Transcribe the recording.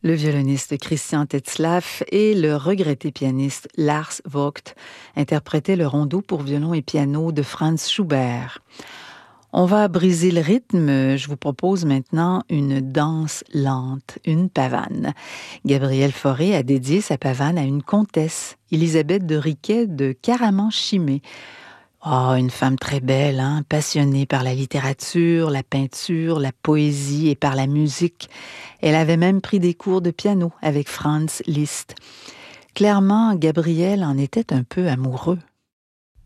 Le violoniste Christian Tetzlaff et le regretté pianiste Lars Vogt interprétaient le rondo pour violon et piano de Franz Schubert. On va briser le rythme. Je vous propose maintenant une danse lente, une pavane. Gabriel Fauré a dédié sa pavane à une comtesse, Élisabeth de Riquet de Caraman-Chimay. Oh, une femme très belle, passionnée par la littérature, la peinture, la poésie et par la musique. Elle avait même pris des cours de piano avec Franz Liszt. Clairement, Gabriel en était un peu amoureux.